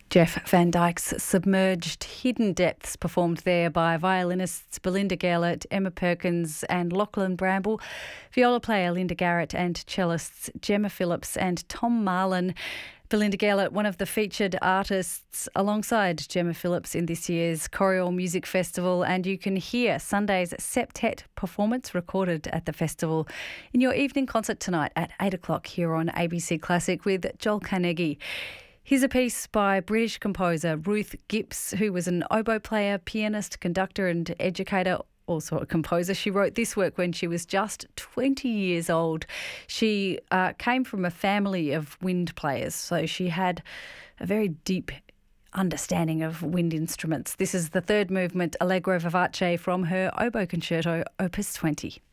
Jeff Van Dyke's Submerged Hidden Depths, performed there by violinists Belinda Gellert, Emma Perkins and Lachlan Bramble, viola player Linda Garrett and cellists Gemma Phillips and Tom Marlin. Belinda Gellert, one of the featured artists alongside Gemma Phillips in this year's Coriol Music Festival, and you can hear Sunday's septet performance recorded at the festival in your evening concert tonight at 8 o'clock here on ABC Classic with Joel Carnegie. Here's a piece by British composer Ruth Gibbs, who was an oboe player, pianist, conductor and educator, also a composer. She wrote this work when she was just 20 years old. She came from a family of wind players, so she had a very deep understanding of wind instruments. This is the third movement, Allegro Vivace, from her oboe concerto, Opus 20.